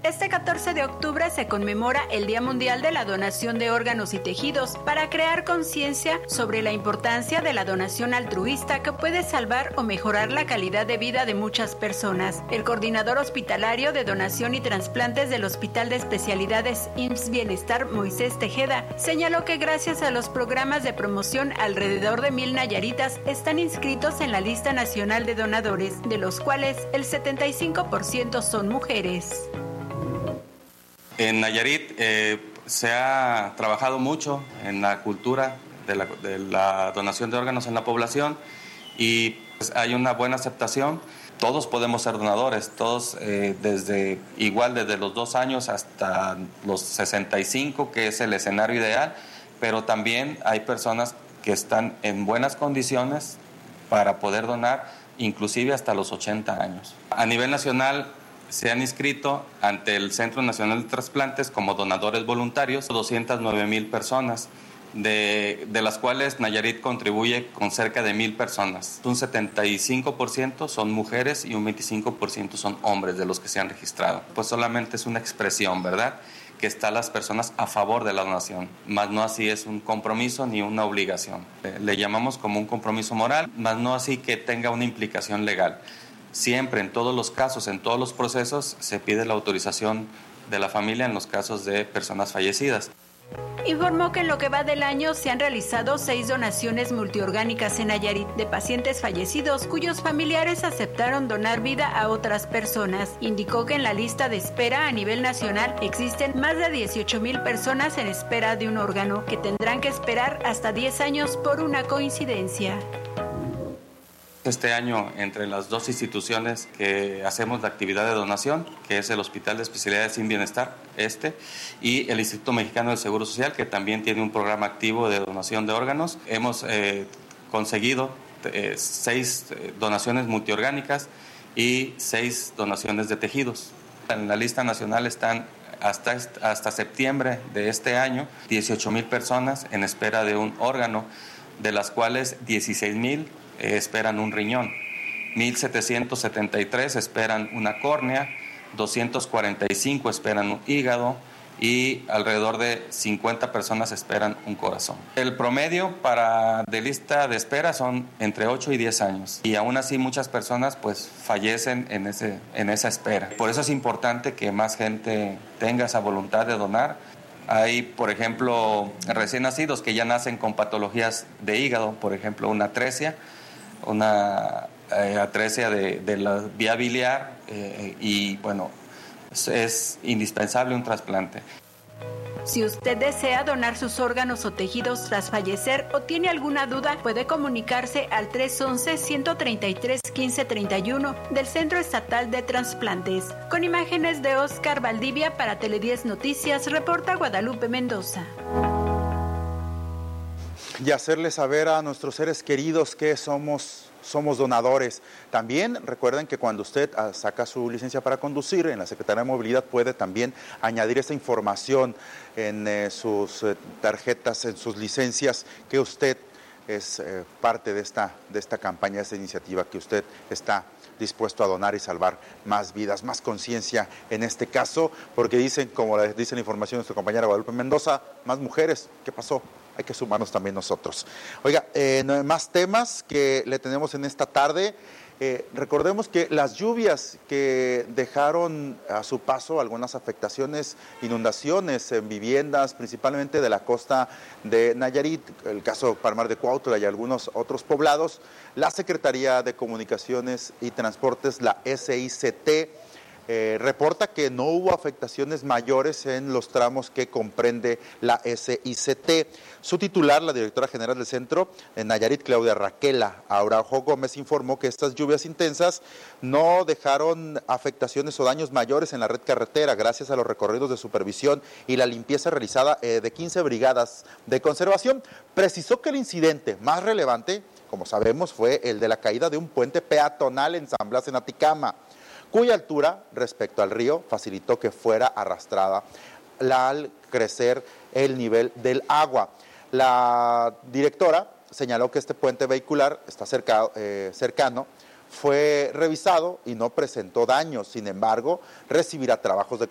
Este 14 de octubre se conmemora el Día Mundial de la Donación de Órganos y Tejidos para crear conciencia sobre la importancia de la donación altruista que puede salvar o mejorar la calidad de vida de muchas personas. El coordinador hospitalario de donación y trasplantes del Hospital de Especialidades IMSS Bienestar, Moisés Tejeda, señaló que gracias a los programas de promoción alrededor de 1,000 nayaritas están inscritos en la lista nacional de donadores, de los cuales el 75% son mujeres. En Nayarit se ha trabajado mucho en la cultura de la donación de órganos en la población y pues, hay una buena aceptación. Todos podemos ser donadores, todos desde los 2 años hasta los 65, que es el escenario ideal, pero también hay personas que están en buenas condiciones para poder donar, inclusive hasta los 80 años. A nivel nacional, se han inscrito ante el Centro Nacional de Trasplantes como donadores voluntarios 209,000 personas, de las cuales Nayarit contribuye con cerca de 1,000 personas. Un 75% son mujeres y un 25% son hombres de los que se han registrado. Pues solamente es una expresión, ¿verdad?, que están las personas a favor de la donación, más no así es un compromiso ni una obligación. Le llamamos como un compromiso moral, más no así que tenga una implicación legal. Siempre, en todos los casos, en todos los procesos, se pide la autorización de la familia en los casos de personas fallecidas. Informó que en lo que va del año se han realizado 6 donaciones multiorgánicas en Nayarit de pacientes fallecidos cuyos familiares aceptaron donar vida a otras personas. Indicó que en la lista de espera a nivel nacional existen más de 18,000 personas en espera de un órgano que tendrán que esperar hasta 10 años por una coincidencia. Este año, entre las 2 instituciones que hacemos la actividad de donación, que es el Hospital de Especialidades IMSS Bienestar, y el Instituto Mexicano del Seguro Social, que también tiene un programa activo de donación de órganos, hemos conseguido 6 donaciones multiorgánicas y 6 donaciones de tejidos. En la lista nacional están hasta septiembre de este año 18,000 personas en espera de un órgano, de las cuales 16,000 esperan un riñón, 1,773 esperan una córnea, 245 esperan un hígado y alrededor de 50 personas esperan un corazón. El promedio de lista de espera son entre 8 y 10 años y aún así muchas personas pues fallecen en esa espera. Por eso es importante que más gente tenga esa voluntad de donar. Hay, por ejemplo, recién nacidos que ya nacen con patologías de hígado, por ejemplo, una atresia de la vía biliar y bueno, es indispensable un trasplante. Si usted desea donar sus órganos o tejidos tras fallecer o tiene alguna duda, puede comunicarse al 311-133-1531 del Centro Estatal de Trasplantes. Con imágenes de Oscar Valdivia para Tele10 Noticias, reporta Guadalupe Mendoza. Y hacerles saber a nuestros seres queridos que somos donadores. También recuerden que cuando usted saca su licencia para conducir, en la Secretaría de Movilidad puede también añadir esa información en sus tarjetas, en sus licencias, que usted es parte de esta campaña, de esta iniciativa, que usted está dispuesto a donar y salvar más vidas, más conciencia en este caso, porque dicen, como le dice la información de nuestra compañera Guadalupe Mendoza, más mujeres. ¿Qué pasó? Hay que sumarnos también nosotros. Oiga, más temas que le tenemos en esta tarde. Recordemos que las lluvias que dejaron a su paso algunas afectaciones, inundaciones en viviendas, principalmente de la costa de Nayarit, el caso Palmar de Cuautla y algunos otros poblados, la Secretaría de Comunicaciones y Transportes, la SICT, reporta que no hubo afectaciones mayores en los tramos que comprende la SICT. Su titular, la directora general del centro, en Nayarit, Claudia Raquela Araujo Gómez, informó que estas lluvias intensas no dejaron afectaciones o daños mayores en la red carretera, gracias a los recorridos de supervisión y la limpieza realizada de 15 brigadas de conservación. Precisó que el incidente más relevante, como sabemos, fue el de la caída de un puente peatonal en San Blas, en Aticama, cuya altura respecto al río facilitó que fuera arrastrada al crecer el nivel del agua. La directora señaló que este puente vehicular está cercano, fue revisado y no presentó daños. Sin embargo, recibirá trabajos de